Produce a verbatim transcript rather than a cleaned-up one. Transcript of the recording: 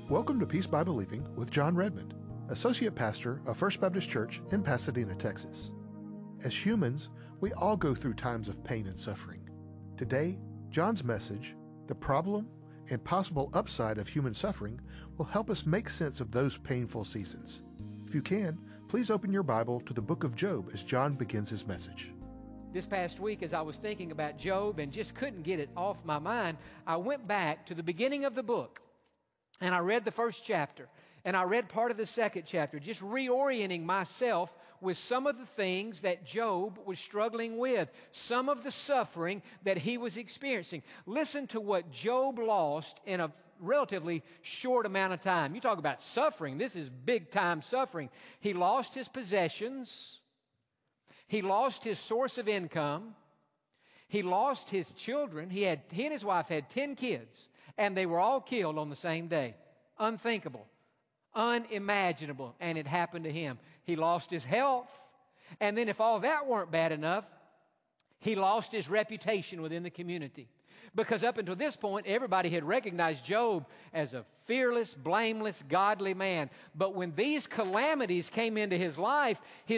Welcome to Peace by Believing with John Redmond, Associate Pastor of First Baptist Church in Pasadena, Texas. As humans, we all go through times of pain and suffering. Today, John's message, The Problem and Possible Upside of Human Suffering, will help us make sense of those painful seasons. If you can, please open your Bible to the book of Job as John begins his message. This past week, as I was thinking about Job and just couldn't get it off my mind, I went back to the beginning of the book, and I read the first chapter, and I read part of the second chapter, just reorienting myself with some of the things that Job was struggling with, some of the suffering that he was experiencing. Listen to what Job lost in a relatively short amount of time. You talk about suffering. This is big-time suffering. He lost his possessions. He lost his source of income. He lost his children. He had he and his wife had ten kids, and they were all killed on the same day. Unthinkable, unimaginable, and it happened to him. He lost his health, and then if all that weren't bad enough, he lost his reputation within the community. Because up until this point, everybody had recognized Job as a fearless, blameless, godly man. But when these calamities came into his life, his